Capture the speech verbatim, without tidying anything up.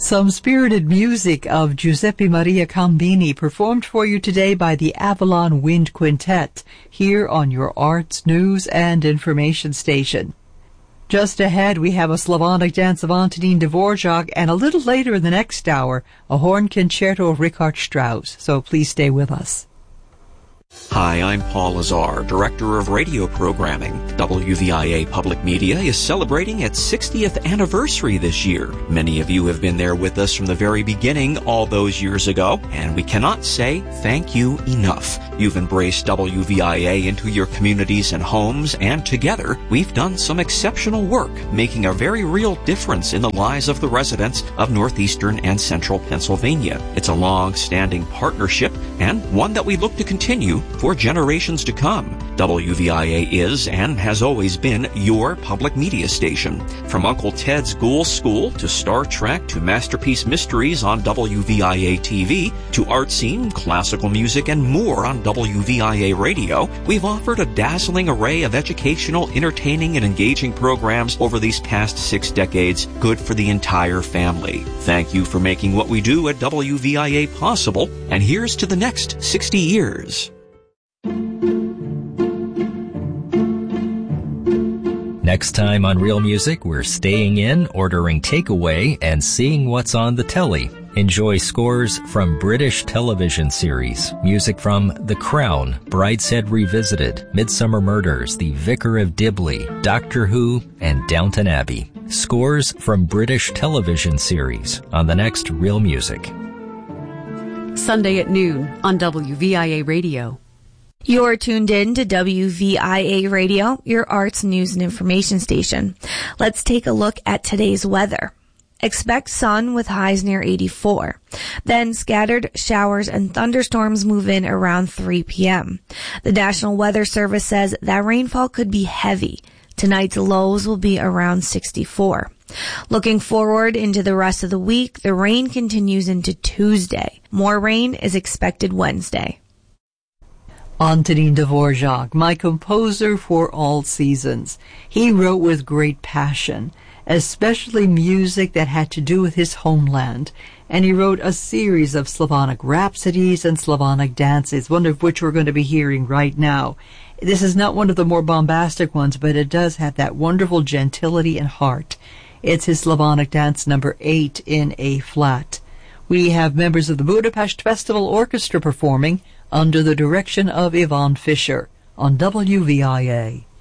Some spirited music of Giuseppe Maria Cambini performed for you today by the Avalon Wind Quintet here on your Arts, News, and Information Station. Just ahead, we have a Slavonic dance of Antonín Dvorak, and a little later in the next hour, a horn concerto of Richard Strauss. So please stay with us. Hi, I'm Paul Azar, Director of Radio Programming. W V I A Public Media is celebrating its sixtieth anniversary this year. Many of you have been there with us from the very beginning all those years ago, and we cannot say thank you enough. You've embraced W V I A into your communities and homes, and together we've done some exceptional work, making a very real difference in the lives of the residents of northeastern and central Pennsylvania. It's a long-standing partnership, and one that we look to continue for generations to come. W V I A is and has always been your public media station. From Uncle Ted's Ghoul School to Star Trek to Masterpiece Mysteries on W V I A T V to art scene, classical music, and more on W V I A Radio, we've offered a dazzling array of educational, entertaining, and engaging programs over these past six decades, good for the entire family. Thank you for making what we do at W V I A possible, and here's to the next sixty years. Next time on Real Music, we're staying in, ordering takeaway, and seeing what's on the telly. Enjoy scores from British television series, music from The Crown, Brideshead Revisited, Midsummer Murders, The Vicar of Dibley, Doctor Who, and Downton Abbey. Scores from British television series on the next Real Music. Sunday at noon on W V I A Radio. You're tuned in to W V I A Radio, your arts, news, and information station. Let's take a look at today's weather. Expect sun with highs near eighty-four. Then scattered showers and thunderstorms move in around three p.m. The National Weather Service says that rainfall could be heavy. Tonight's lows will be around sixty-four. Looking forward into the rest of the week, the rain continues into Tuesday. More rain is expected Wednesday. Antonín Dvorak, my composer for all seasons. He wrote with great passion, especially music that had to do with his homeland. And he wrote a series of Slavonic rhapsodies and Slavonic dances, one of which we're going to be hearing right now. This is not one of the more bombastic ones, but it does have that wonderful gentility and heart. It's his Slavonic dance number eight in A flat. We have members of the Budapest Festival Orchestra performing under the direction of Yvonne Fisher on W V I A.